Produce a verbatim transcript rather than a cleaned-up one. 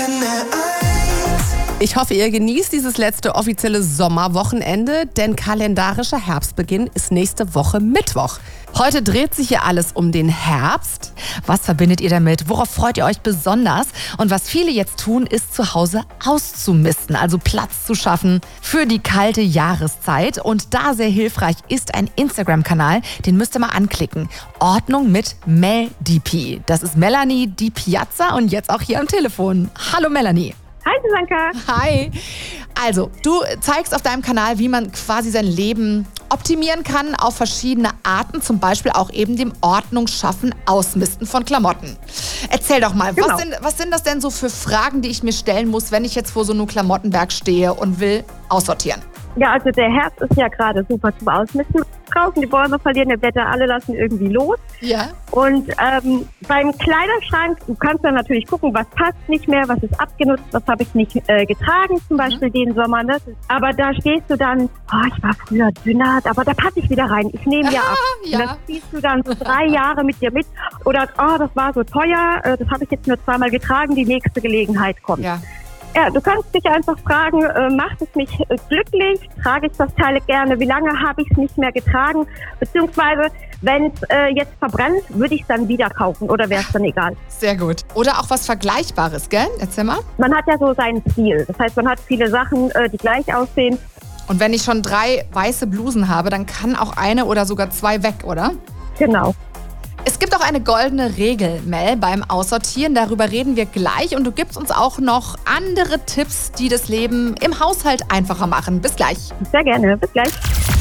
Ich hoffe, ihr genießt dieses letzte offizielle Sommerwochenende, denn kalendarischer Herbstbeginn ist nächste Woche Mittwoch. Heute dreht sich hier alles um den Herbst. Was verbindet ihr damit? Worauf freut ihr euch besonders? Und was viele jetzt tun, ist zu Hause auszumisten, also Platz zu schaffen für die kalte Jahreszeit. Und da sehr hilfreich ist ein Instagram-Kanal, den müsst ihr mal anklicken. Ordnung mit Mel D P. Das ist Melanie Di Piazza und jetzt auch hier am Telefon. Hallo Melanie. Hi Susanka. Hi. Also, du zeigst auf deinem Kanal, wie man quasi sein Leben optimieren kann auf verschiedene Arten, zum Beispiel auch eben dem Ordnung schaffen, Ausmisten von Klamotten. Erzähl doch mal, Genau. was, sind, was sind das denn so für Fragen, die ich mir stellen muss, wenn ich jetzt vor so einem Klamottenberg stehe und will aussortieren? Ja, also der Herbst ist ja gerade super zum Ausmisten. Draußen die Bäume verlieren die Blätter, alle lassen irgendwie los. Ja. Und ähm, beim Kleiderschrank, du kannst dann natürlich gucken, was passt nicht mehr, was ist abgenutzt, was habe ich nicht äh, getragen, zum Beispiel mhm. den Sommer. Ne? Aber da stehst du dann, oh, ich war früher dünner, aber da passe ich wieder rein. Ich nehme ja ab. Ja. Und das ziehst du dann so drei Jahre mit dir mit. Oder, oh, das war so teuer, äh, das habe ich jetzt nur zweimal getragen, die nächste Gelegenheit kommt. Ja. Ja, du kannst dich einfach fragen, äh, macht es mich äh, glücklich? Trage ich das Teil gerne? Wie lange habe ich es nicht mehr getragen? Beziehungsweise, wenn es äh, jetzt verbrennt, würde ich es dann wieder kaufen oder wäre es dann egal? Sehr gut. Oder auch was Vergleichbares, gell? Erzähl mal. Man hat ja so seinen Stil. Das heißt, man hat viele Sachen, äh, die gleich aussehen. Und wenn ich schon drei weiße Blusen habe, dann kann auch eine oder sogar zwei weg, oder? Genau. Es gibt auch eine goldene Regel, Mel, beim Aussortieren. Darüber reden wir gleich. Und du gibst uns auch noch andere Tipps, die das Leben im Haushalt einfacher machen. Bis gleich. Sehr gerne. Bis gleich.